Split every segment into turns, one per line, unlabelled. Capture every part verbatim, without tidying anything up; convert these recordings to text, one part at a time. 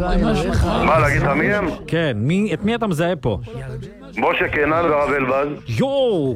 מה, להגיד לך מי הם?
כן, מי, את מי אתה מזהה פה?
משה קינן והרב אלבז.
יואו!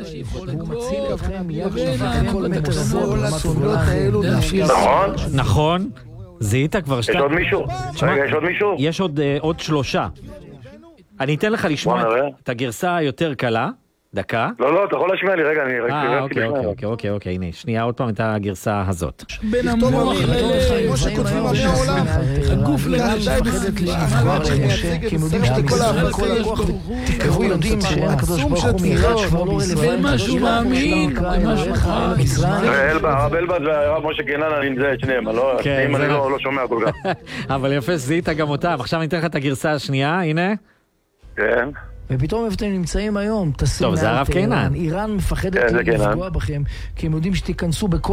נכון?
נכון? זיהית כבר
יש
שתיים?
עוד מישהו? רגע, יש עוד מישהו?
יש עוד, אה, עוד שלושה. אני אתן לך לשמוע
בוא נראה.
את, את הגרסה היותר קלה. דקה.
לא, לא, אתה יכול להשמיע לי, רגע, אני...
אה, אוקיי, אוקיי, אוקיי, אוקיי, אוקיי, הנה, שנייה, עוד פעם את הגרסה הזאת.
בין המוח ללב, כמו שכותבים עמי העולם, הגוף לרשאי בסביבה,
כי הם יודעים שכל האהבה, כל הכוח, תקראו יודעים שאין הקדוש ברוך הוא מיוחד שמו לא רלוונטי.
בין מה שהוא מאמין, ומה שחר.
הרב אלבז והרב משה קינן, אני מזהה את שניהם, אם אני לא שומע כל כך.
אבל יפה, זיהית גם אותם. עכשיו אני אתן לך את הגרסה השנייה, הנה.
כן.
ופתאום איפה אתם נמצאים היום, טסים
טוב, זה הרב קינן.
איראן מפחדת לפגוע בכם, כי הם יודעים שתיכנסו בכל...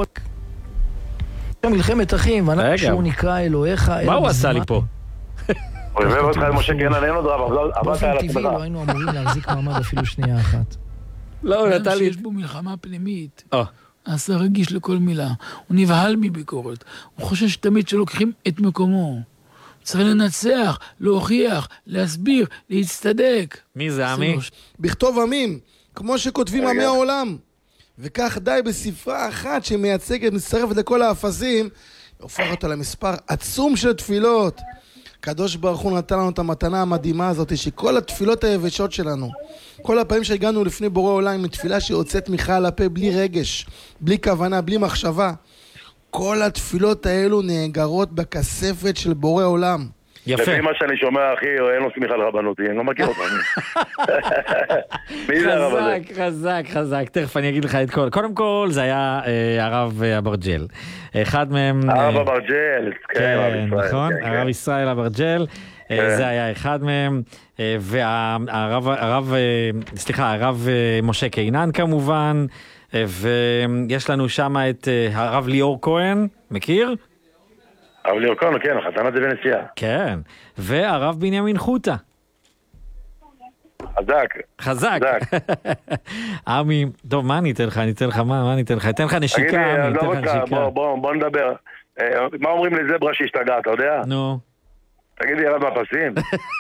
מלחמת אחים, ואנחנו שהוא נקרא אלוהיך...
מה הוא עשה לי פה?
הוא הביא אותך למשה קינן, אין עוד רב, אבל אתה על
טבעי,
עצמך.
לא היינו אמורים להחזיק מעמד אפילו שנייה אחת.
לא, הוא נתן לי...
שיש בו מלחמה פנימית.
או.
אז רגיש לכל מילה. הוא נבהל מביקורת. הוא חושב שתמיד שלוקחים את מקומו. צריך לנצח, להוכיח, להסביר, להצטדק.
מי זה, עמי?
בכתוב עמים, כמו שכותבים עמי העולם. וכך די בספרה אחת שמייצגת, מצטרפת לכל האפסים, הופך אותה למספר עצום של תפילות. הקדוש ברוך הוא נתן לנו את המתנה המדהימה הזאת, שכל התפילות היבשות שלנו, כל הפעמים שהגענו לפני בורא עולם עם תפילה שיוצאת מיכה על הפה בלי רגש, בלי כוונה, בלי מחשבה, כל התפילות האלו נאגרות בכספת של בורא עולם.
יפה.
לפי מה שאני שומע, אחי, אין לו סמיכה לרבנות, אני לא מכיר אותה. מי זה הרב הזה?
חזק, חזק, חזק. תכף אני אגיד לך את כל. קודם כל, זה היה הרב אברג'ל. אחד מהם...
הרב אברג'ל, כן, הרב ישראל.
נכון, הרב ישראל אברג'ל. זה היה אחד מהם. והרב, סליחה, הרב משה קינן כמובן. ויש לנו שם את הרב ליאור כהן, מכיר?
הרב ליאור כהן, כן, החתנת זה בנסיעה.
כן, והרב בנימין חוטה.
חזק.
חזק. עמי, טוב, מה אני אתן לך? אני אתן לך, מה, מה אני אתן לך? אני אתן לך נשיקה, עמי, אתן לך נשיקה.
בוא נדבר. מה אומרים לזברה שהשתגע, אתה יודע?
נו.
תגיד לי, ירד מהפסים.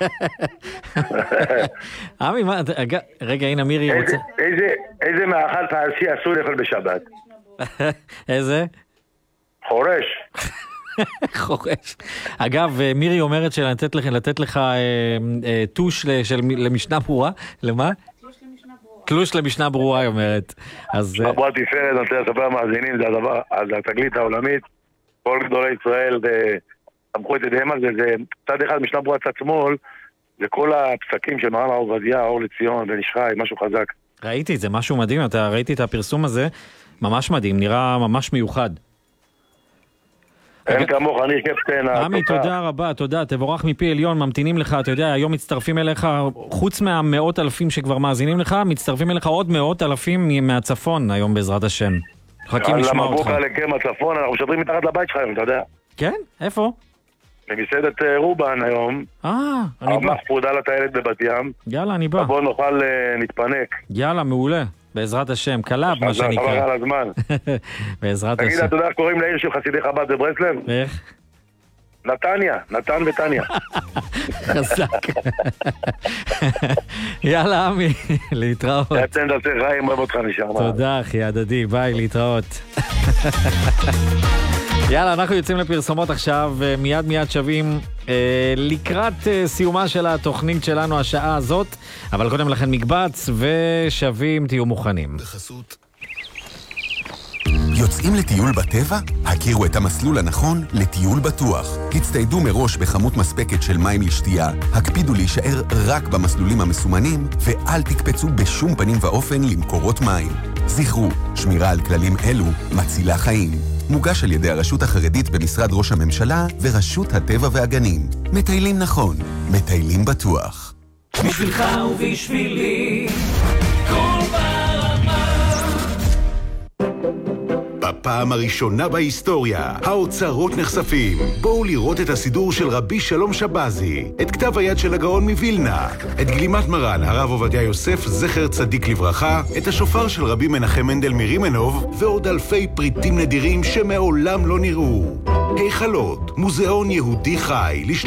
עמי, מה, רגע, הנה מירי רוצה...
איזה מאכל פרסי אסור לאכול בשבת?
איזה?
חורש.
חורש. אגב, מירי אומרת שלתת לך, לתת לך טוש למשנה ברורה. למה? תלוש למשנה ברורה, היא אומרת.
משנה ברורה תפארת, אני רוצה לספר המאזינים, זה הדבר, זה התגלית העולמית. כל גדולי ישראל סמכו את ידיהם על זה, זה צד אחד משנה ברורה צד שמאל, זה כל הפסקים של מרן הרב עובדיה, אור לציון, בן איש חי, משהו חזק.
ראיתי את זה, משהו מדהים, אתה ראיתי את הפרסום הזה, ממש מדהים, נראה ממש מיוחד.
אין כמוך, אני קפטן.
עמי, תודה רבה, תודה, תבורך מפי עליון, ממתינים לך, אתה יודע, היום מצטרפים אליך, חוץ מהמאות אלפים שכבר מאזינים לך, מצטרפים אליך עוד מאות אלפים מהצפון היום בעזרת השם. חכים לשמוע אותך.
למבוקה לקם הצפון, אנחנו משדרים מתחת לבית שלך היום, אתה יודע.
כן? איפה?
במסעדת רובן היום.
אה, אני בא.
פרודה לטיילת בבת ים.
יאללה, אני בא.
בוא נוכל להתפנק.
יאללה, מעולה. בעזרת השם, קלאב, מה שנקרא.
חבל על הזמן.
בעזרת השם.
תגיד, אתה יודע איך קוראים לעיר של חסידי חב"ד בברסלב?
איך?
נתניה, נתן ותניה.
חזק. יאללה, עמי, להתראות.
יתן דעתי חיים, אוהב אותך נשאר.
תודה, אחי, הדדי, ביי, להתראות. יאללה, אנחנו יוצאים לפרסומות עכשיו, מיד מיד שווים אה, לקראת אה, סיומה של התוכנית שלנו השעה הזאת, אבל קודם לכן מקבץ ושווים, תהיו מוכנים.
בחסות. יוצאים לטיול בטבע? הכירו את המסלול הנכון לטיול בטוח. הצטיידו מראש בכמות מספקת של מים לשתייה, הקפידו להישאר רק במסלולים המסומנים, ואל תקפצו בשום פנים ואופן למקורות מים. זכרו, שמירה על כללים אלו מצילה חיים. מוגש על ידי הרשות החרדית במשרד ראש הממשלה ורשות הטבע והגנים. מטיילים נכון, מטיילים בטוח.
בשבילך ובשבילי, כל ברמה.
בפעם הראשונה בהיסטוריה, האוצרות נחשפים. בואו לראות את הסידור של רבי שלום שבזי, את כתב היד של הגאון מווילנה, את גלימת מרן הרב עובדיה יוסף זכר צדיק לברכה, את השופר של רבי מנחם מנדל מרימנוב, ועוד אלפי פריטים נדירים שמעולם לא נראו. היכלות, מוזיאון יהודי חי,